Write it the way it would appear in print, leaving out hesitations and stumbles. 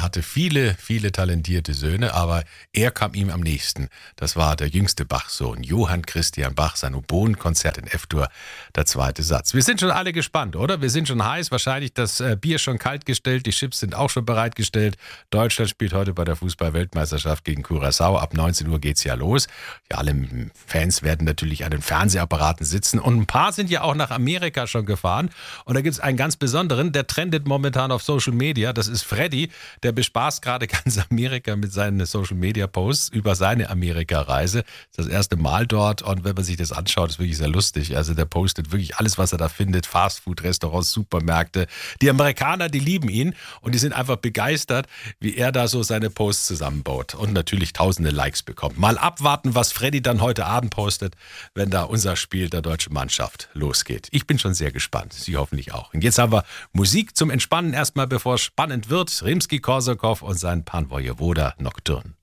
Er hatte viele, viele talentierte Söhne, aber er kam ihm am nächsten. Das war der jüngste Bach-Sohn, Johann Christian Bach, sein Oboenkonzert in F-Dur, der zweite Satz. Wir sind schon alle gespannt, oder? Wir sind schon heiß, wahrscheinlich das Bier schon kalt gestellt, die Chips sind auch schon bereitgestellt. Deutschland spielt heute bei der Fußball-Weltmeisterschaft gegen Curaçao. Ab 19 Uhr geht's ja los. Ja, alle Fans werden natürlich an den Fernsehapparaten sitzen und ein paar sind ja auch nach Amerika schon gefahren. Und da gibt's einen ganz besonderen, der trendet momentan auf Social Media. Das ist Freddy, der bespaßt gerade ganz Amerika mit seinen Social Media Posts über seine Amerika-Reise. Das erste Mal dort und wenn man sich das anschaut, ist wirklich sehr lustig. Also der postet wirklich alles, was er da findet. Fastfood-Restaurants, Supermärkte. Die Amerikaner, die lieben ihn und die sind einfach begeistert, wie er da so seine Posts zusammenbaut und natürlich tausende Likes bekommt. Mal abwarten, was Freddy dann heute Abend postet, wenn da unser Spiel der deutschen Mannschaft losgeht. Ich bin schon sehr gespannt. Sie hoffentlich auch. Und jetzt haben wir Musik zum Entspannen erstmal, bevor es spannend wird. Rimski-Korsakow und sein Pan Wojewoda Nocturne.